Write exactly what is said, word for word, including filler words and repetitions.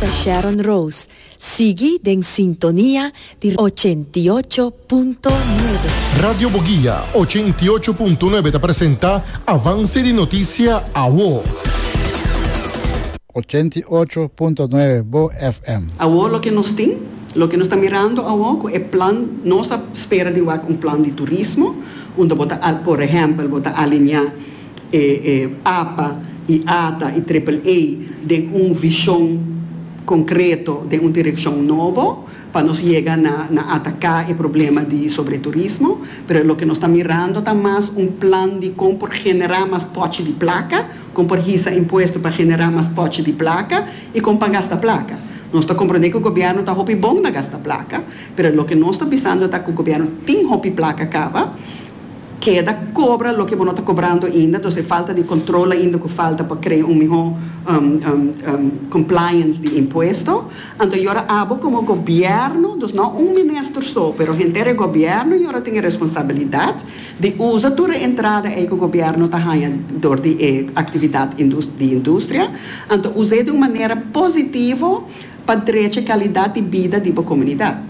Sharon Rose. Sigue en sintonía de ochenta y ocho punto nueve. Radio Boguía ochenta y ocho punto nueve te presenta Avance de Noticia a W O. ochenta y ocho punto nueve Bo F M. A W O lo que nos tem, lo que nos está mirando a W O é plan, nós espera de um plano de turismo, onde bota, por exemplo, bota alinhar eh, eh, A P A e A T A e Triple A de uma visão concreto de uma direção nova para nos chegar na, na atacar o problema de sobreturismo, mas o que nós estamos mirando está mais um plano de como generar mais pote de placa, como hisa imposto para generar mais pote de placa e como para gastar placa. Nós estamos compreendendo que o governo está muito bom na gastar placa, mas o que nós estamos pensando é que o governo tem muito placa acaba, queda cobra o que não está cobrando ainda, então falta de controle ainda que falta para criar um melhor um, um, um, compliance de imposto. Então, agora abo como governo, então não um ministro só, mas o inteiro governo agora tem a responsabilidade de usar toda a entrada aí que o governo está fazendo de eh, atividade de indústria, então usar de uma maneira positiva para a qualidade de vida da comunidade.